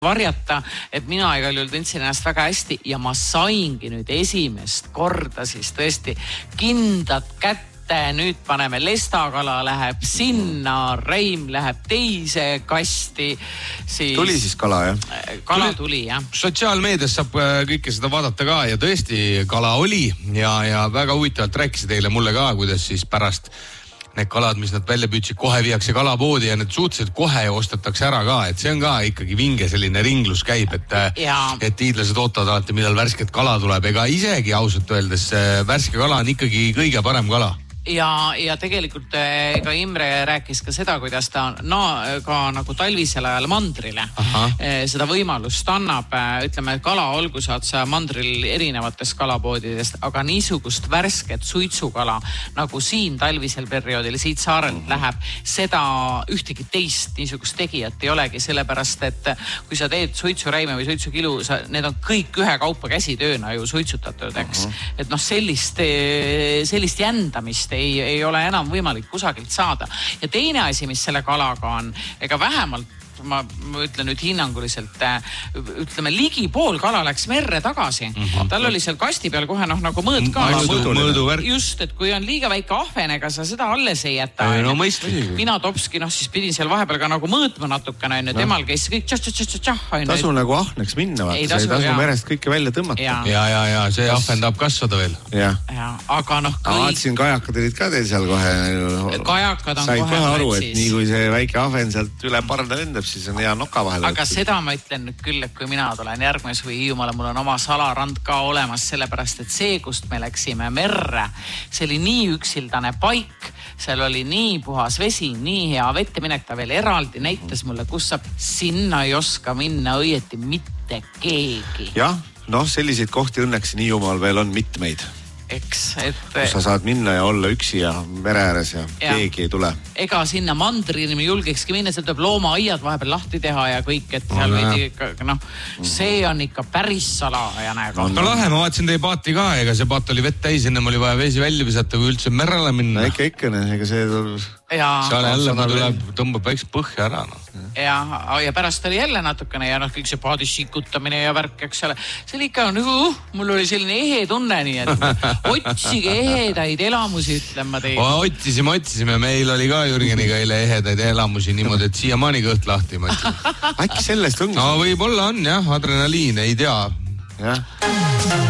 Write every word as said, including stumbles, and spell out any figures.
varjata, et mina igal juhul tundsin ennast väga hästi ja ma saingi nüüd esimest korda siis tõesti kindlat kätte. Nüüd paneme lestakala, läheb sinna, Reim läheb teise kasti. Siis... Tuli siis kala, jah? Kala tuli, jah. Sotsiaalmeedias saab kõike seda vaadata ka ja tõesti kala oli ja, ja väga huvitavalt rääkisid eile mulle ka, kuidas siis pärast need kalad, mis nad välja püüdsid, kohe viiakse kalapoodi ja need suhteliselt kohe ostetakse ära ka, et see on ka ikkagi vinge selline ringlus käib, et, et hiidlased ootavad alati, millal värsket kala tuleb, ega isegi ausalt öeldes värske kala on ikkagi kõige parem kala. Ja, ja tegelikult ka Imre rääkis ka seda, kuidas ta no, ka nagu talvisel ajal mandrile Aha. seda võimalust annab. Ütleme, kala olgu saad sa mandril erinevatest kalapoodidest, aga niisugust värsket suitsukala, nagu siin talvisel perioodil siit saarelt mm-hmm. läheb, seda ühtegi teist niisugust tegijat ei olegi, sellepärast, et kui sa teed suitsuräime või suitsukilu, sa, need on kõik ühe kaupa käsitööna ju suitsutatud, eks. Mm-hmm. Et noh, sellist, sellist jändamist Ei, ei ole enam võimalik kusagilt saada. Ja teine asi, mis selle kalaga on, ega vähemalt ma, ma ütlen nüüd hinnanguliselt, ütleme, ligi pool kala läks merre tagasi. Mm-hmm. Tal oli seal kasti peal kohe noh, nagu mõõd ka. Mõõdu just, et kui on liiga väike ahven, ega sa seda alles ei jäta. No, mina Topski, noh, siis pidin seal vahepeal ka nagu mõõtma natukene, no. Temal käis kõik tšah, tšah, tšah, tšah. Tasu nagu ahneks minna, vaata. Ei tasu, ei tasu merest kõike välja tõmmata. Ja, ja, ja, see Kas... ahven tahab kasvada veel. Ja. Ja, aga noh, kõik... Vaatsin, kajakad olid ka teil seal kohe. Kajakad on Said kohe aru, et nii kui see väike ahven sealt üle parda lendab, siis on hea noka vahel. Aga võtsid. Seda ma ütlen nüüd küll, et kui mina tulen järgmes või Hiiumaale, mul on oma salarand ka olemas, sellepärast, et see, kust me läksime merre, see oli nii üksildane paik, seal oli nii puhas vesi, nii hea vetteminek, ta veel eraldi näitas mulle, kus saab sinna ei oska minna õieti mitte keegi. Jah, noh, selliseid kohti õnneks nii Hiiumaal veel on mitmeid. Eks, et... Kus sa saad minna ja olla üksi ja mere ääres ja, ja keegi ei tule. Ega sinna mandrini me julgekski minna, seal tuleb loomaaiad vahepeal lahti teha ja kõik, et seal no, veidi, noh, see on ikka päris salajane. No, no lahe, ma vaatasin teie paati ka, ega see paat oli vett täis, enne oli vaja vesi välja visata, kui üldse merele minna. No ikka, ikka, ega see... Ja, seal jälle ma tuleb, tõmbab väikse põhja ära. No. Ja, ja pärast oli jälle natukene ja noh, kõik see paadis sikutamine ja värk, eks ole. See oli ikka nagu, uh, mul oli selline ehe tunne, nii et otsige ehedaid elamusi, ütlen ma teile. Otsisime, otsisime, meil oli ka Jürgeniga eile ehedaid elamusi niimoodi, et siiamaani kõht lahti. Äkki sellest on? No võib-olla on jah, adrenaliin, ei tea. Jah.